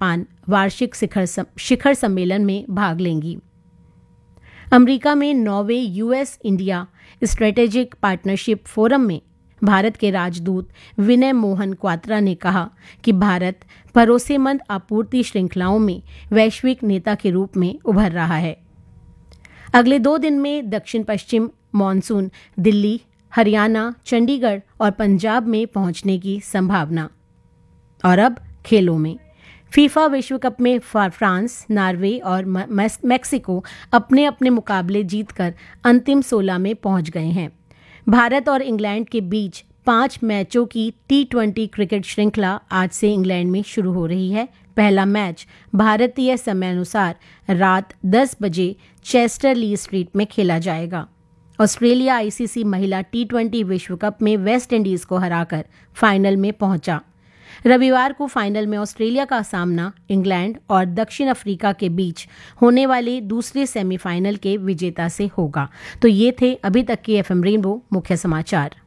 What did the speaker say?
Japan वार्षिक शिखर सम्मेलन में भाग लेंगी। अमेरिका में 9वें US India strategic partnership forum में भारत के राजदूत विनय मोहन क्वात्रा ने कहा कि भारत भरोसेमंद आपूर्ति श्रृंखलाओं में वैश्विक नेता के रूप में उभर रहा है। अगले 2 दिन में दक्षिण पश्चिम मॉनसून दिल्ली, हरियाणा, चंडीगढ़ और पंजाब में पहुंचने की संभावना। और अब खेलों में फीफा विश्व कप में फ्रांस, नॉर्वे और मेक्सिको अपने अपने मुकाबले जीतकर अंतिम 16 में पहुंच गए हैं। भारत और इंग्लैंड के बीच 5 मैचों की T20 क्रिकेट श्रृंखला आज से इंग्लैंड में शुरू हो रही है। पहला मैच भारतीय समयानुसार रात 10 बजे चेस्टर ली स्ट्रीट में खेला जाएगा। ऑस्ट्रेलिया आईसीसी महिला T20 विश्व कप में वेस्ट इंडीज को हराकर फाइनल में पहुंचा। रविवार को फाइनल में ऑस्ट्रेलिया का सामना इंग्लैंड और दक्षिण अफ्रीका के बीच होने वाले दूसरे सेमीफाइनल के विजेता से होगा। तो ये थे अभी तक के एफएम रेनबो मुख्य समाचार।